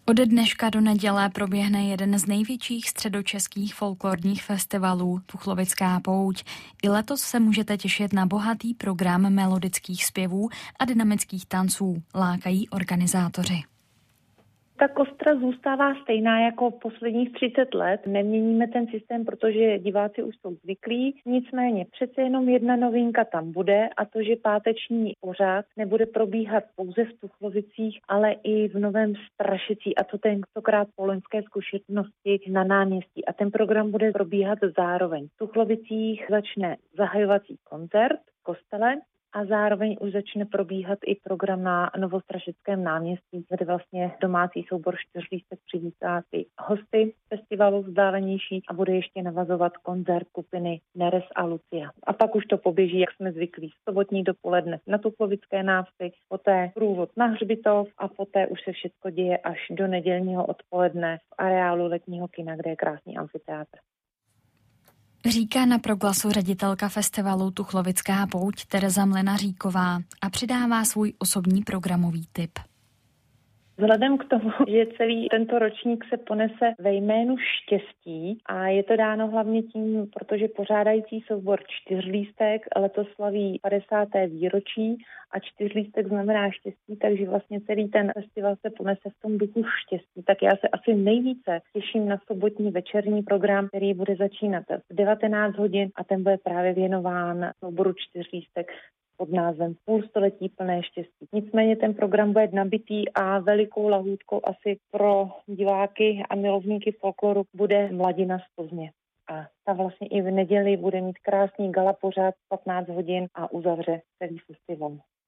Od dneška do neděle proběhne jeden z největších středočeských folklorních festivalů, Tuchlovická pouť. I letos se můžete těšit na bohatý program melodických zpěvů a dynamických tanců, lákají organizátoři. Ta kostra zůstává stejná jako posledních 30 let. Neměníme ten systém, protože diváci už jsou zvyklí. Nicméně přece jenom jedna novinka tam bude, a to, že páteční pořad nebude probíhat pouze v Tuchlovicích, ale i v Novém Strašicí, a to tentokrát po loňské zkušenosti na náměstí. A ten program bude probíhat zároveň. V Tuchlovicích začne zahajovací koncert v kostele a zároveň už začne probíhat i program na Novostrašickém náměstí, kde vlastně domácí soubor Čtyřlístek přivítá ty hosty festivalu vzdálenější a bude ještě navazovat koncert skupiny Neres a Lucia. A pak už to poběží, jak jsme zvyklí, sobotní dopoledne na Tuchlovické návsi, poté průvod na hřbitov a poté už se všechno děje až do nedělního odpoledne v areálu letního kina, kde je krásný amfiteátr. Říká na Proglasu ředitelka festivalu Tuchlovická pouť Tereza Mlynaříková a přidává svůj osobní programový tip. Vzhledem k tomu, že celý tento ročník se ponese ve jménu štěstí a je to dáno hlavně tím, protože pořádající soubor Čtyřlístek letos slaví 50. výročí a Čtyřlístek znamená štěstí, takže vlastně celý ten festival se ponese v tom duchu štěstí. Tak já se asi nejvíce těším na sobotní večerní program, který bude začínat v 19 hodin a ten bude právě věnován souboru Čtyřlístek pod názvem Půlstoletí plné štěstí. Nicméně ten program bude nabitý a velikou lahůdkou asi pro diváky a milovníky folkloru bude Mladina z Plzně. A ta vlastně i v neděli bude mít krásný gala pořad 15 hodin a uzavře celý festival.